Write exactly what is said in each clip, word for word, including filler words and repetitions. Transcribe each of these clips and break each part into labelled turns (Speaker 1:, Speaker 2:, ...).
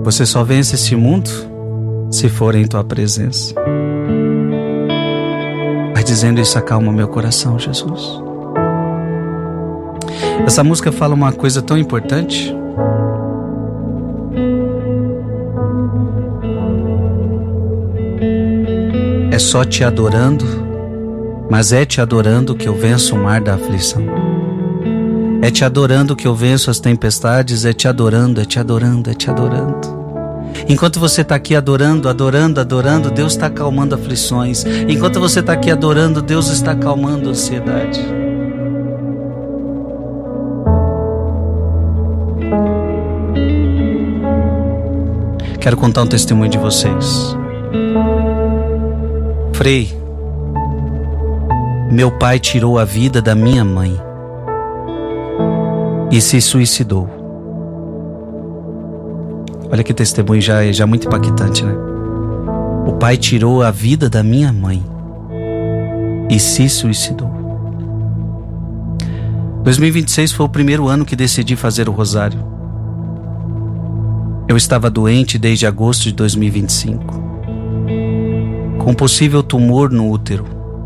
Speaker 1: Você só vence este mundo se for em tua presença. Vai dizendo isso, acalma meu coração, Jesus. Essa música fala uma coisa tão importante. É só te adorando, mas é te adorando que eu venço o mar da aflição. É te adorando que eu venço as tempestades, é te adorando, é te adorando, é te adorando. Enquanto você está aqui adorando, adorando, adorando, Deus está acalmando aflições. Enquanto você está aqui adorando, Deus está acalmando a ansiedade. Quero contar um testemunho de vocês. Frei, meu pai tirou a vida da minha mãe e se suicidou. Olha que testemunho já, já muito impactante, né? O pai tirou a vida da minha mãe e se suicidou. dois mil e vinte e seis foi o primeiro ano que decidi fazer o rosário. Eu estava doente desde agosto de dois mil e vinte e cinco, com possível tumor no útero.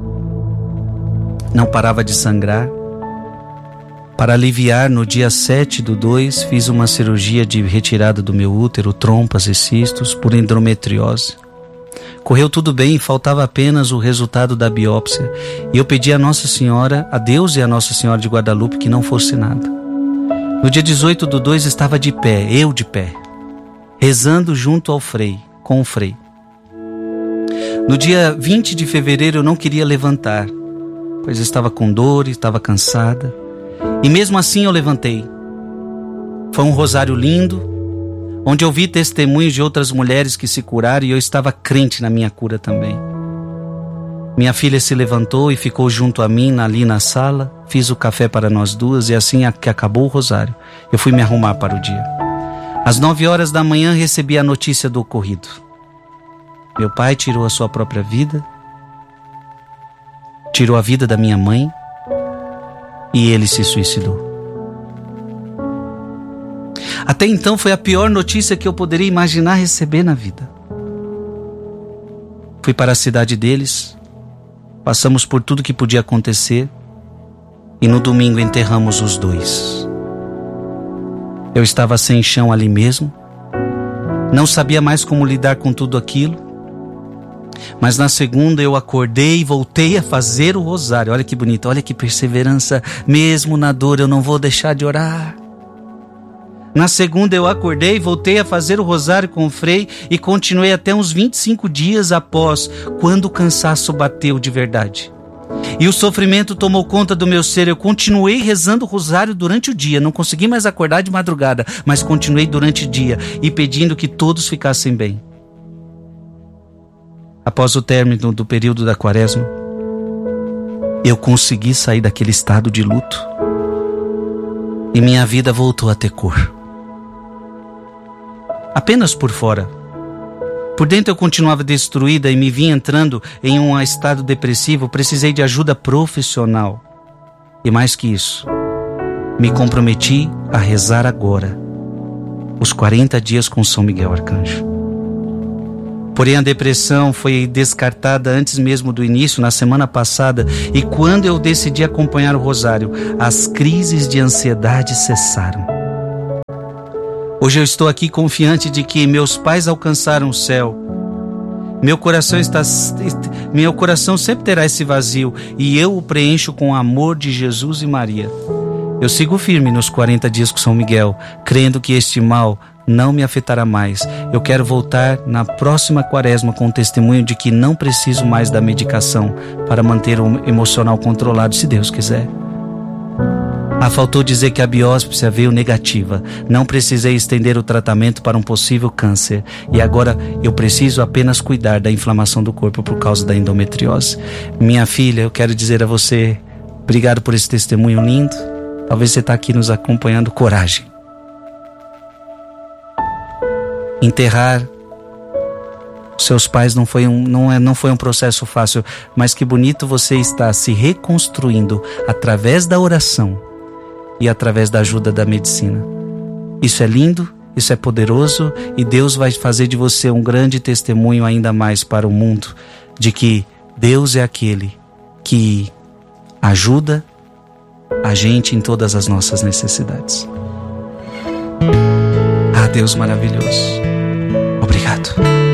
Speaker 1: Não parava de sangrar. Para aliviar, no dia sete do dois, fiz uma cirurgia de retirada do meu útero, trompas e cistos, por endometriose. Correu tudo bem, faltava apenas o resultado da biópsia. E eu pedi a Nossa Senhora, a Deus e a Nossa Senhora de Guadalupe, que não fosse nada. No dia dezoito do dois, estava de pé, eu de pé, rezando junto ao frei, com o frei. No dia vinte de fevereiro, eu não queria levantar, pois estava com dor e estava cansada. E mesmo assim eu levantei. Foi um rosário lindo, onde eu vi testemunhos de outras mulheres que se curaram e eu estava crente na minha cura também. Minha filha se levantou e ficou junto a mim ali na sala. Fiz o café para nós duas e assim que acabou o rosário, eu fui me arrumar para o dia. Às nove horas da manhã recebi a notícia do ocorrido. Meu pai tirou a sua própria vida, tirou a vida da minha mãe, e ele se suicidou. Até então foi a pior notícia que eu poderia imaginar receber na vida. Fui para a cidade deles, passamos por tudo que podia acontecer e no domingo enterramos os dois. Eu estava sem chão ali mesmo, não sabia mais como lidar com tudo aquilo, mas na segunda eu acordei e voltei a fazer o rosário. Olha que bonito, olha que perseverança. Mesmo na dor eu não vou deixar de orar. Na segunda eu acordei e voltei a fazer o rosário com o frei e continuei até uns vinte e cinco dias após, quando o cansaço bateu de verdade. E o sofrimento tomou conta do meu ser. Eu continuei rezando o rosário durante o dia. Não consegui mais acordar de madrugada, mas continuei durante o dia e pedindo que todos ficassem bem. Após o término do período da quaresma, eu consegui sair daquele estado de luto e minha vida voltou a ter cor. Apenas por fora. Por dentro eu continuava destruída e me vinha entrando em um estado depressivo. Precisei de ajuda profissional. E mais que isso, me comprometi a rezar agora os quarenta dias com São Miguel Arcanjo. Porém, a depressão foi descartada antes mesmo do início, na semana passada, e quando eu decidi acompanhar o rosário, as crises de ansiedade cessaram. Hoje eu estou aqui confiante de que meus pais alcançaram o céu. Meu coração está, meu coração sempre terá esse vazio, e eu o preencho com o amor de Jesus e Maria. Eu sigo firme nos quarenta dias com São Miguel, crendo que este mal não me afetará mais. Eu quero voltar na próxima quaresma com o testemunho de que não preciso mais da medicação para manter o emocional controlado, se Deus quiser. Ah, faltou dizer que a biópsia veio negativa. Não precisei estender o tratamento para um possível câncer. E agora eu preciso apenas cuidar da inflamação do corpo por causa da endometriose. Minha filha, eu quero dizer a você, obrigado por esse testemunho lindo. Talvez você está aqui nos acompanhando. Coragem. Enterrar seus pais não foi, um, não, é, não foi um processo fácil, mas que bonito você está se reconstruindo através da oração e através da ajuda da medicina. Isso é lindo Isso é poderoso e Deus vai fazer de você um grande testemunho ainda mais para o mundo de que Deus é aquele que ajuda a gente em todas as nossas necessidades. Ah, Deus maravilhoso. Obrigado.